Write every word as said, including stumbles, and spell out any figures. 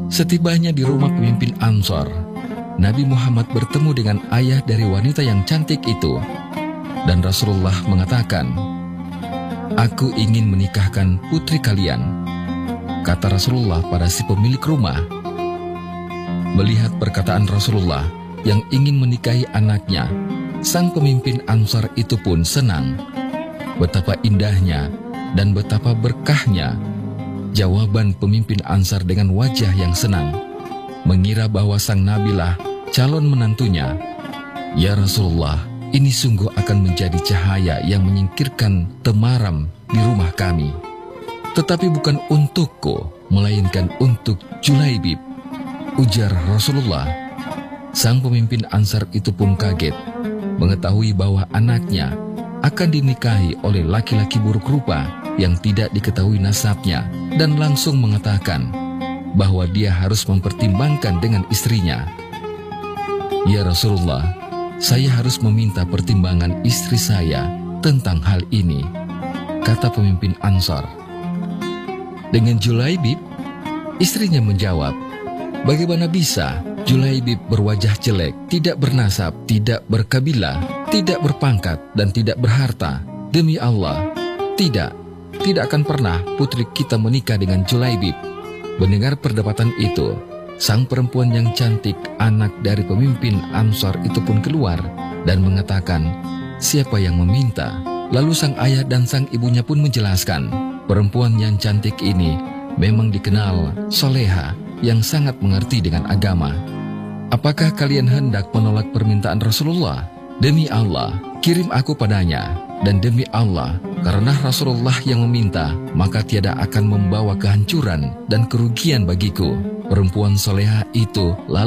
Setibanya di rumah pemimpin Ansor, Nabi Muhammad bertemu dengan ayah dari wanita yang cantik itu. Dan Rasulullah mengatakan, "Aku ingin menikahkan putri kalian," kata Rasulullah pada si pemilik rumah. Melihat perkataan Rasulullah yang ingin menikahi anaknya, sang pemimpin Ansar itu pun senang. Betapa indahnya dan betapa berkahnya jawaban pemimpin Ansar dengan wajah yang senang, mengira bahwa sang nabilah calon menantunya. "Ya Rasulullah, ini sungguh akan menjadi cahaya yang menyingkirkan temaram di rumah kami. Tetapi bukan untukku, melainkan untuk Julaibib," ujar Rasulullah. Sang pemimpin Ansar itu pun kaget mengetahui bahwa anaknya akan dinikahi oleh laki-laki buruk rupa yang tidak diketahui nasabnya, dan langsung mengatakan bahwa dia harus mempertimbangkan dengan istrinya. "Ya Rasulullah, saya harus meminta pertimbangan istri saya tentang hal ini," kata pemimpin Ansar. Dengan Julaibib, istrinya menjawab, "Bagaimana bisa Julaibib berwajah jelek, tidak bernasab, tidak berkabilah, tidak berpangkat, dan tidak berharta? Demi Allah, tidak, tidak akan pernah putri kita menikah dengan Julaibib." Mendengar perdebatan itu, sang perempuan yang cantik, anak dari pemimpin Ansar itu pun keluar dan mengatakan, "Siapa yang meminta?" Lalu sang ayah dan sang ibunya pun menjelaskan, perempuan yang cantik ini memang dikenal soleha, yang sangat mengerti dengan agama. "Apakah kalian hendak menolak permintaan Rasulullah? Demi Allah, kirim aku padanya. Dan demi Allah, karena Rasulullah yang meminta, maka tiada akan membawa kehancuran dan kerugian bagiku." Perempuan soleha itu lalu